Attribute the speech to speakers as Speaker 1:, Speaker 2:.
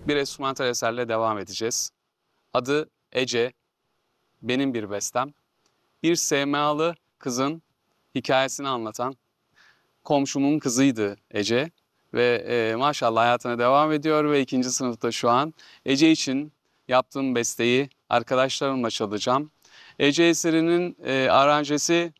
Speaker 1: bir enstrümantal eserle devam edeceğiz. Adı Ece, benim bir bestem. Bir SMA'lı kızın hikayesini anlatan komşumun kızıydı Ece. Ve maşallah hayatına devam ediyor ve ikinci sınıfta şu an. Ece için yaptığım besteyi arkadaşlarımla çalacağım. Ece eserinin aranjesi